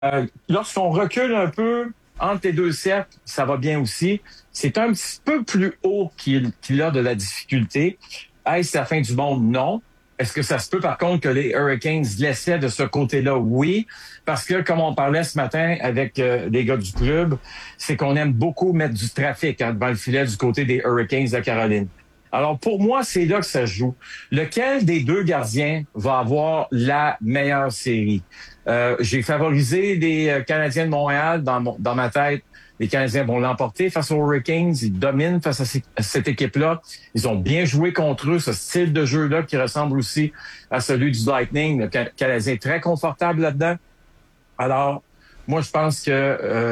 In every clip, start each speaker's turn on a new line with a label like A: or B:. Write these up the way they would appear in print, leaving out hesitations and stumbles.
A: Lorsqu'on recule un peu entre les deux cercles, ça va bien aussi. C'est un petit peu plus haut qu'il a de la difficulté. Est-ce la fin du monde? Non. Est-ce que ça se peut, par contre, que les Hurricanes laissaient de ce côté-là? Oui. Parce que, comme on parlait ce matin avec les gars du club, c'est qu'on aime beaucoup mettre du trafic devant le filet du côté des Hurricanes de Caroline. Alors, pour moi, c'est là que ça se joue. Lequel des deux gardiens va avoir la meilleure série? J'ai favorisé les Canadiens de Montréal dans ma tête. Les Canadiens vont l'emporter face aux Hurricanes. Ils dominent face à cette équipe-là. Ils ont bien joué contre eux, ce style de jeu-là qui ressemble aussi à celui du Lightning. Le Canadien est très confortable là-dedans. Alors, moi, je pense que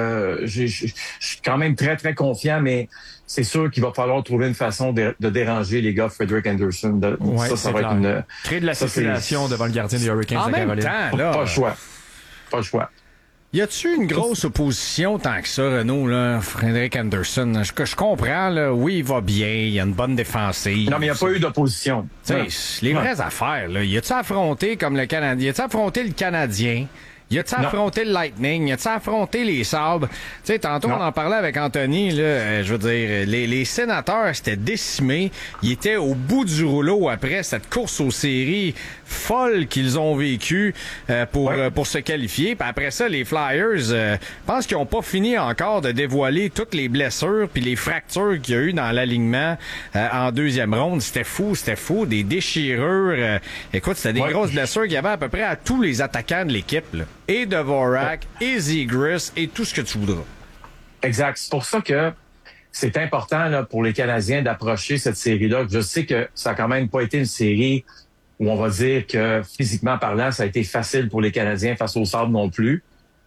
A: je suis quand même très, très confiant, mais c'est sûr qu'il va falloir trouver une façon de déranger les gars Frederik Anderson.
B: Ouais,
A: Ça va être une...
B: Créer de la
A: ça,
B: circulation devant le gardien des Hurricanes de Caroline.
C: Temps, là,
A: Pas le choix. Pas le choix.
C: y a-tu une grosse opposition tant que ça, Renaud, là, Frederik Anderson? Je comprends, là, oui, il va bien, il y a une bonne défensive.
A: Non, mais il n'y a pas eu d'opposition.
C: Tu sais, les vraies affaires, là, y a-tu affronté comme le Canadien? Y a-tu affronté le Canadien? Y a-tu affronté le Lightning? Y a-tu affronté les Sabres? Tu sais, tantôt, on en parlait avec Anthony, là, je veux dire, les sénateurs s'étaient décimés. Ils étaient au bout du rouleau après cette course aux séries folle qu'ils ont vécue pour se qualifier. Puis après ça, les Flyers, je pense qu'ils ont pas fini encore de dévoiler toutes les blessures puis les fractures qu'il y a eu dans l'alignement en deuxième ronde. C'était fou. Des déchirures. Écoute, c'était des grosses blessures qu'il y avait à peu près à tous les attaquants de l'équipe, là. Et Dvorak, et Zegras, et tout ce que tu voudras.
A: Exact. C'est pour ça que c'est important là, pour les Canadiens d'approcher cette série-là. Je sais que ça a quand même pas été une série où on va dire que physiquement parlant, ça a été facile pour les Canadiens face au Sabres non plus.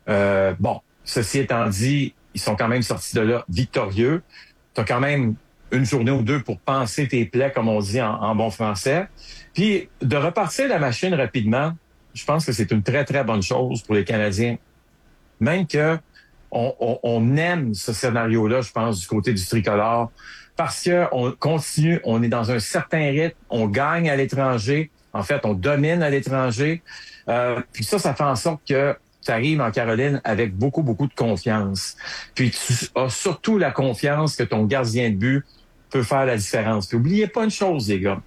A: Bon, ceci étant dit, ils sont quand même sortis de là victorieux. Tu as quand même une journée ou deux pour penser tes plaies, comme on dit en bon français. Puis de repartir la machine rapidement, je pense que c'est une très, très bonne chose pour les Canadiens. Même que on aime ce scénario-là, je pense, du côté du tricolore, parce que on continue, on est dans un certain rythme, on gagne à l'étranger. En fait, on domine à l'étranger. Puis ça fait en sorte que tu arrives en Caroline avec beaucoup, beaucoup de confiance. Puis tu as surtout la confiance que ton gardien de but peut faire la différence. Puis oubliez pas une chose, les gars.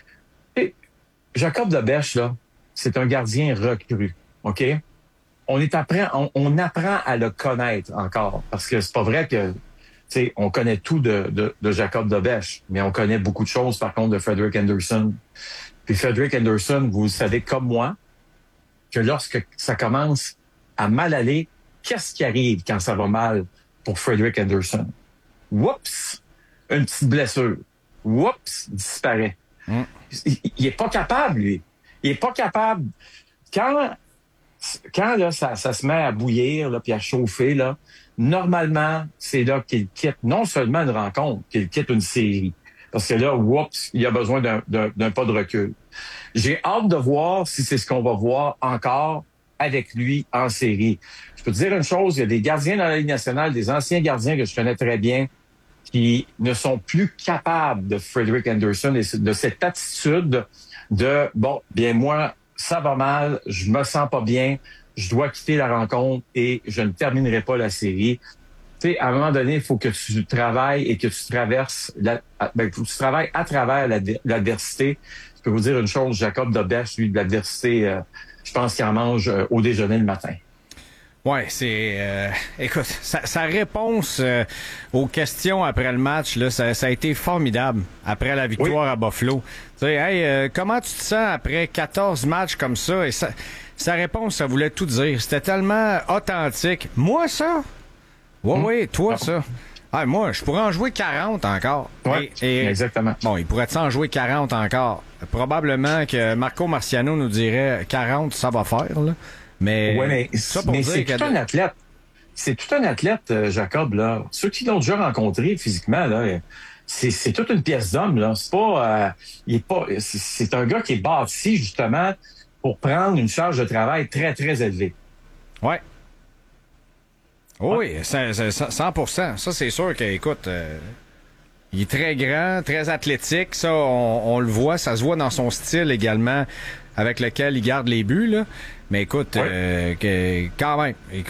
A: Et Jacob Debesch, là, c'est un gardien recru, OK? On apprend à le connaître encore. Parce que c'est pas vrai que, tu sais, on connaît tout de Jacob Debesch, mais on connaît beaucoup de choses, par contre, de Frederik Anderson. Puis Frederik Anderson, vous le savez comme moi, que lorsque ça commence à mal aller, qu'est-ce qui arrive quand ça va mal pour Frederik Anderson? Oups! Une petite blessure. Oups! Disparaît. Il est pas capable, lui. Il est pas capable. Quand là, ça se met à bouillir, là, puis à chauffer, là, normalement, c'est là qu'il quitte non seulement une rencontre, qu'il quitte une série. Parce que là, oups, il a besoin d'un pas de recul. J'ai hâte de voir si c'est ce qu'on va voir encore avec lui en série. Je peux te dire une chose, il y a des gardiens dans la Ligue nationale, des anciens gardiens que je connais très bien, qui ne sont plus capables de Frederik Anderson et de cette attitude de, bon, bien moi, ça va mal, je me sens pas bien, je dois quitter la rencontre et je ne terminerai pas la série. Tu sais, à un moment donné, il faut que tu travailles et que tu traverses, faut que tu travailles à travers l'adversité. Je peux vous dire une chose, Jacob Debesch, lui, de l'adversité, je pense qu'il en mange au déjeuner le matin.
C: Ouais, c'est... écoute, sa réponse aux questions après le match, là, ça a été formidable après la victoire à Buffalo. Tu sais, hey, comment tu te sens après 14 matchs comme ça? Et sa réponse, ça voulait tout dire. C'était tellement authentique. Moi, ça? Oui, toi, ça? Ah, moi, je pourrais en jouer 40 encore.
A: Oui, exactement.
C: Bon, il pourrait en jouer 40 encore. Probablement que Marco Marciano nous dirait 40, ça va faire, là.
A: Mais c'est tout un athlète. C'est tout un athlète, Jacob, là. Ceux qui l'ont déjà rencontré physiquement, là, c'est toute une pièce d'homme, là. C'est un gars qui est bâti, justement, pour prendre une charge de travail très, très élevée.
C: Ouais. Oui, 100%. Ça, c'est sûr que, écoute, Il est très grand, très athlétique. Ça, on le voit. Ça se voit dans son style également avec lequel il garde les buts, là. Mais écoute, quand même.